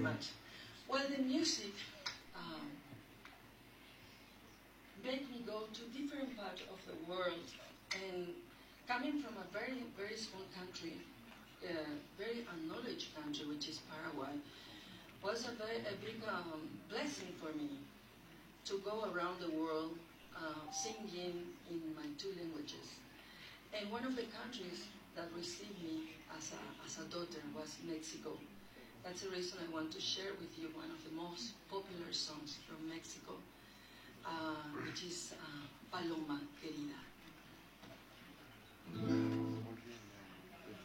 much. Well, the music made me go to different parts of the world, and coming from a very, very small country, very unknowledge country, which is Paraguay, was a big blessing for me to go around the world singing in my two languages. And one of the countries that received me as a daughter was Mexico. That's the reason I want to share with you one of the most popular songs from Mexico, which is Paloma Querida.